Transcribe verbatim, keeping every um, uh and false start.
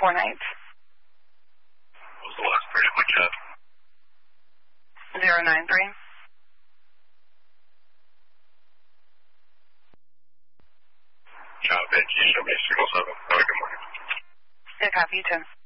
four nights. What was the last three of my chat? Zero nine three. Chat, can you show me signal seven? Have a good morning. Yeah, copy, you too.